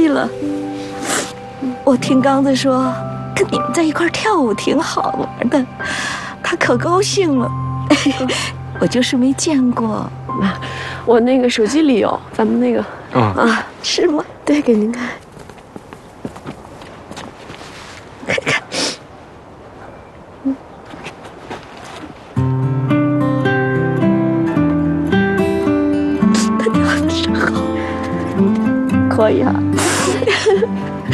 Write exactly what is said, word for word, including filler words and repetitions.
了。我听刚子说，跟你们在一块跳舞挺好玩的，他可高兴了。我就是没见过。 妈，我那个手机里有咱们那个。 啊啊， 是吗？ 对，给您看。 看看。他跳的真好。可以啊。